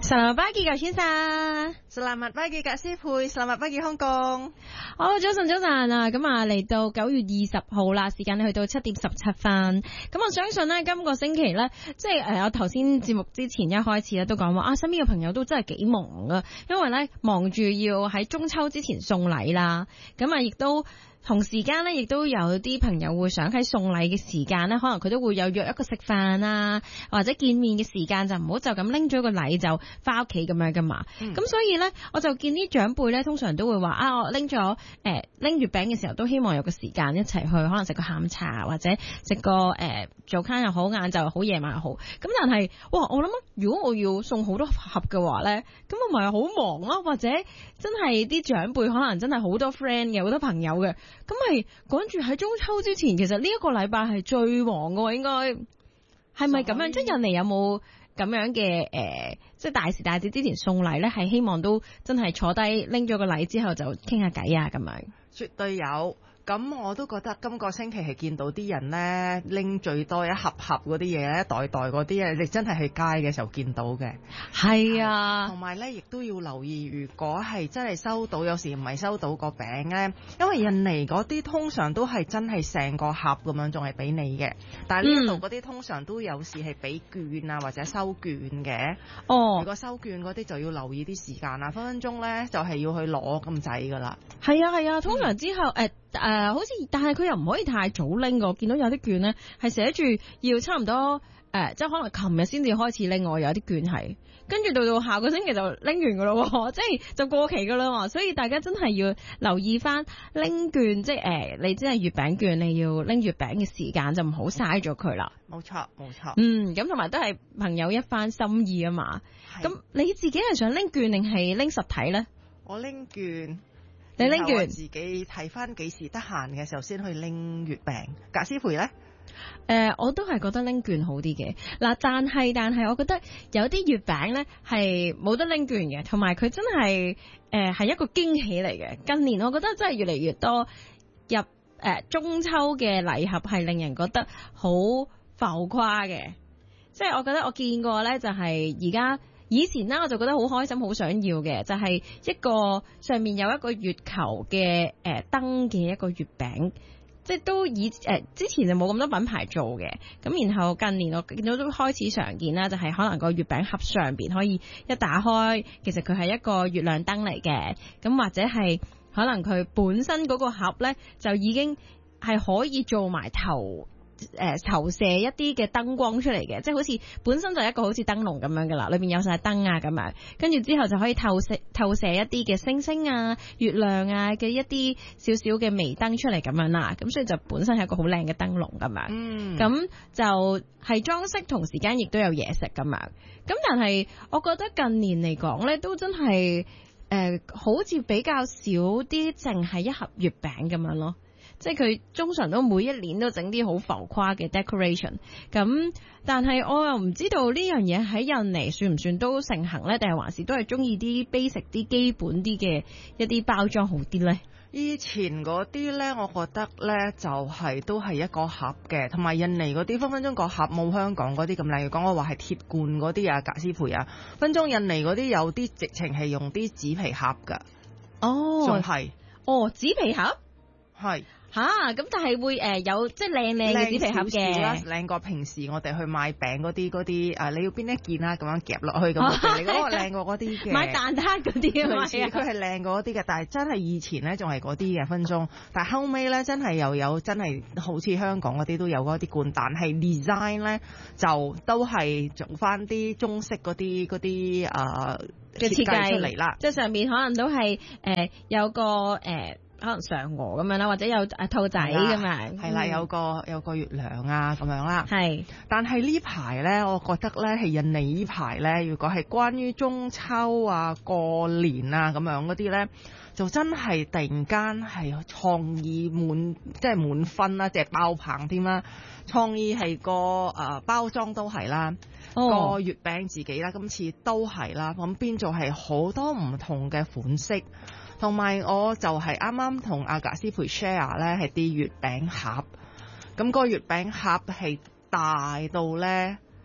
Selamat pagi，舊先生。 Selamat pagi，格師佩。Selamat pagi，香港。 好，早晨啊！咁啊，嚟到9月20號啦，時間去到7點17分。咁我相信呢，今個星期呢，即係我頭先節目之前一開始咧都講話啊，身邊嘅朋友都真係幾忙啊，因為呢，忙住要喺中秋之前送禮啦。咁啊，亦都同時間呢，亦都有啲朋友會想喺送禮嘅時間呢，可能佢都會有約一個食飯啊，或者見面嘅時間，就唔好就咁拎咗個禮就翻屋企咁樣噶嘛。咁所以呢，我就見啲長輩呢，通常都會話啊，我拎月餅嘅時候都希望有個時間一齊去，可能食個下午茶或者食個早餐又好，晏晝又好，夜晚又好。咁但係哇，我諗如果我要送好多盒嘅話呢，咁我咪好忙咯，或者真係啲長輩可能真係好多 friend 嘅，好多朋友嘅。咁咪趕住喺中秋之前，其實呢一個禮拜係最忙嘅，應該係咪咁樣？即係印尼有冇咁樣嘅即係大時大節之前送禮咧？係希望都真係坐低拎咗個禮之後就傾下偈啊，咁樣。 絕對有。咁我都覺得今個星期係見到啲人呢，拎最多一盒盒嗰啲嘢咧，袋嗰啲嘢，你真係去街嘅時候見到嘅。 係啊， 同埋呢，亦都要留意，如果係真係收到，有時唔係收到個餅呢，因為印尼嗰啲通常都係真係成個盒咁樣，仲係俾你嘅。但係呢度嗰啲通常都有時係俾券啊，或者收券嘅。哦，如果收券嗰啲就要留意啲時間啦，分分鐘呢就係要去攞咁滯噶啦。 係啊，通常之後好似，但係佢又唔可以太早拎㗎。我見到有啲券呢係寫住要差唔多即係可能琴日先至開始拎，我有啲券係跟住到下個星期就拎完噶咯，即係就過期噶啦。所以大家真係要留意翻拎券，即係你真係月餅券，你要拎月餅嘅時間就唔好嘥咗佢啦。 冇錯。 咁同埋都係朋友一番心意啊嘛。咁你自己係想拎券定係拎實體呢？ 我拎券。 你拎券， 自己睇翻幾時得閒嘅時候先去拎月餅。格師培呢？ 我都係覺得拎券好啲嘅。嗱，但係我覺得有啲月餅呢係冇得拎券嘅，同埋佢真係係一個驚喜嚟嘅。近年我覺得真係越嚟越多入中秋嘅禮盒係令人覺得好浮誇嘅。即係我覺得我見過呢，就係而家。以前呢，我就覺得好開心，好想要嘅就係一個上面有一個月球嘅燈嘅一個月餅，即係都之前就冇咁多品牌做嘅，咁然後近年我見到都開始常見啦，就係可能個月餅盒上邊可以一打開，其實佢係一個月亮燈嚟嘅，咁或者係可能佢本身嗰個盒呢，就已經係可以做埋投射一啲嘅燈光出嚟嘅，即係好似本身就係一個好似燈籠咁樣噶啦，裏面有晒燈啊咁樣，跟住之後就可以透射一啲嘅星星啊、月亮啊嘅一啲少少嘅微燈出嚟咁樣啦，咁所以就本身係一個好靚嘅燈籠咁樣，咁就係裝飾，同時間亦都有嘢食咁樣，咁但係我覺得近年嚟講呢，都真係好似比較少啲淨係一盒月餅咁樣咯。即係佢通常都每一年都整啲好浮誇嘅 decoration， 咁但係我又唔知道呢樣嘢喺印尼算唔算都盛行呢？定係還是都係中意啲 basic 啲基本啲嘅一啲包裝好啲呢？ 以前嗰啲呢，我覺得呢就係都係一個盒嘅，同埋印尼嗰啲分分鐘個盒冇香港嗰啲咁靚。講我話係鐵罐嗰啲啊，格斯培啊，分鐘印尼嗰啲有啲直情係用啲紙皮盒㗎。 哦， 仲係紙皮盒係。咁但係會有即係靚嘅紙皮盒嘅， 靚過平時我哋去買餅嗰啲你要邊一件啊？咁樣夾落去咁，你嗰個靚過嗰啲嘅。買蛋撻嗰啲啊嘛， 佢係靚過嗰啲嘅，但係真係以前咧仲係嗰啲嘅分鐘，但係後尾咧真係又有真係好似香港嗰啲都有嗰啲罐，但係 design 咧就都係做翻啲中式嗰啲嘅設計出嚟啦， 即係上面可能都係有個可能嫦娥咁樣啦，或者有兔仔咁樣， 係啦，有個月亮啊咁樣啦。 係， 但係呢排咧，我覺得咧係印尼呢排咧，如果係關於中秋啊、過年啊咁樣嗰啲咧，就真係突然間係創意滿分啦，即係爆棚添啦！創意係個包裝都係啦，個月餅自己啦，今次都係啦，咁變做係好多唔同嘅款式。同埋我就係啱啱同阿格斯培 share 咧，係啲月餅盒，咁個月餅盒係大到咧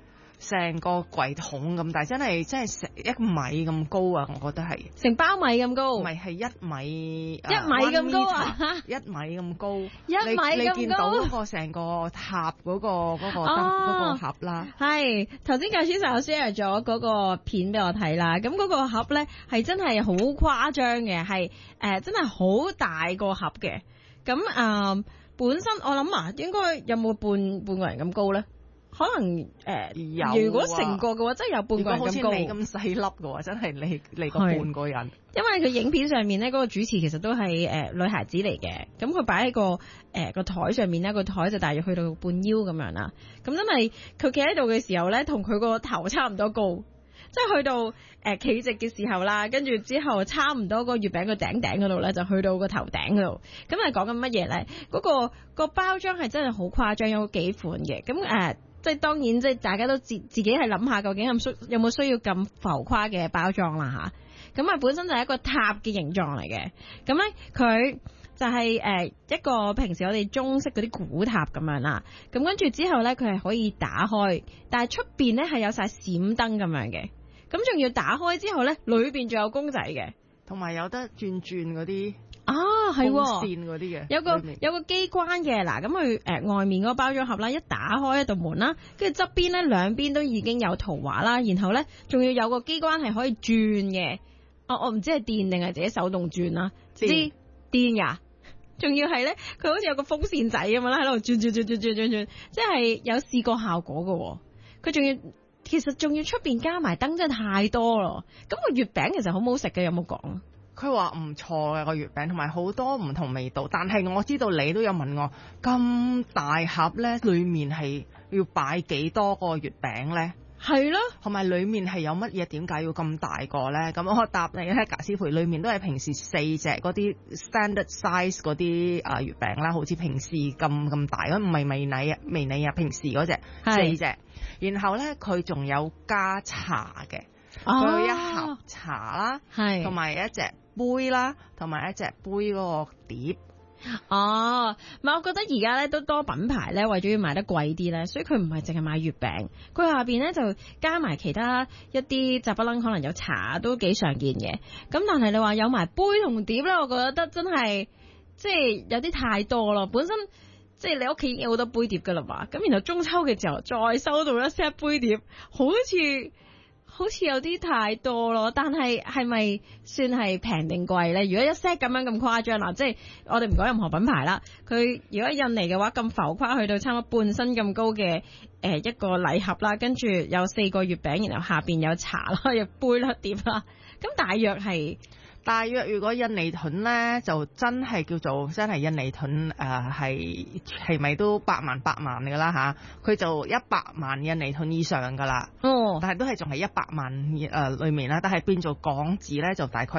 成個櫃桶咁大，真係成1米咁高啊！我覺得係成包米咁高， 唔係係1米咁高啊 ！1米咁高， 1米咁高， 你見到嗰個成個塔嗰個盒啦。 係頭先教書就 share 咗嗰個片俾我睇啦，咁嗰個盒咧係真係好誇張嘅，係真係好大個盒嘅。咁本身我諗應該有冇半個人咁高咧？可能有， 如果成個嘅話，真係有半個人咁高。 好似你咁細粒嘅話，真係你個半個人。 因為佢影片上面咧，嗰個主持其實都係女孩子嚟嘅，咁佢擺喺個台上面咧，個台就大約去到半腰咁樣啦。咁真係佢企喺度嘅時候咧，同佢個頭差唔多高，即係去到企直嘅時候啦，跟住之後差唔多個月餅個頂嗰度咧，就去到個頭頂嗰度。咁係講緊乜嘢咧？嗰個包裝係真係好誇張，有幾款嘅。咁即係當然，即係大家都自己係諗下，究竟有冇需要咁浮誇嘅包裝啦嚇。咁本身就係一個塔嘅形狀嚟嘅。咁咧佢就係一個平時我哋中式嗰啲古塔咁樣啦。咁跟住之後咧，佢係可以打開，但係出邊咧係有晒閃燈咁樣嘅。咁仲要打開之後咧，裏邊仲有公仔嘅， 同埋有得轉嗰啲。 係線嗰啲嘅， 有個機關嘅。嗱，咁佢外面嗰個包裝盒啦，一打開一道門啦，跟住側邊咧兩邊都已經有圖畫啦，然後咧仲要有個機關係可以轉嘅。我唔知係電定係自己手動轉啦，知電呀？仲要係咧，佢好似有個風扇仔咁樣啦，喺度轉，即係有視覺效果嘅。佢其實仲要出邊加埋燈，真係太多咯。咁個月餅其實好唔好食嘅？有冇講？ 佢話唔錯嘅個月餅，同埋好多唔同味道。但係我知道你都有問我，咁大盒咧，裡面係要擺幾多個月餅咧？ 係咯， 同埋裡面係有乜嘢？點解要咁大個咧？咁我答你咧，賈師傅裡面都係平時4隻嗰啲 standard size 嗰啲月餅啦，好似平時咁大，咁唔係微泥啊，平時嗰隻4隻。然後咧，佢仲有加茶嘅，佢有一盒茶啦，同埋一隻杯啦，同埋一隻杯嗰個碟。 我覺得而家咧都多品牌咧，為咗要賣得貴啲咧，所以佢唔係淨係賣月餅，佢下邊咧就加埋其他一啲雜不楞，可能有茶都幾常見嘅。咁但係你話有埋杯同碟咧，我覺得真係即係有啲太多咯。本身即係你屋企已經有好多杯碟噶啦嘛，咁然後中秋嘅時候再收到一 set 杯碟，好似有啲太多咯，但係咪算係平定貴咧？如果一 set 咁樣咁誇張啦，即係我哋唔講任何品牌啦，佢如果印尼嘅話咁浮誇，去到差唔多半身咁高嘅一個禮盒啦，跟住有4個月餅，然後下邊有茶啦、有杯啦、碟啦，咁大約如果印尼盾咧，就真係叫做真係印尼盾係咪都8萬㗎啦嚇？佢就100萬印尼盾以上㗎啦。但係都係仲係100萬裏面啦。但係變做港紙咧，就大概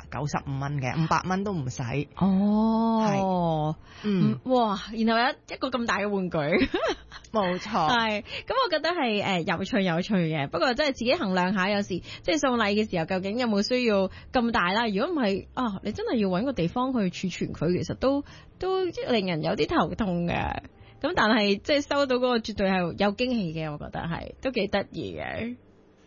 495蚊嘅，500蚊都唔使。 哇！然後有一個咁大嘅玩具， 冇錯。 係咁，我覺得係有趣嘅。不過真係自己衡量下，有時即係送禮嘅時候，究竟有冇需要咁大啦？如果唔係你真係要揾個地方去儲存佢，其實都令人有啲頭痛嘅。咁但係即係收到嗰個絕對係有驚喜嘅，我覺得係都幾得意嘅。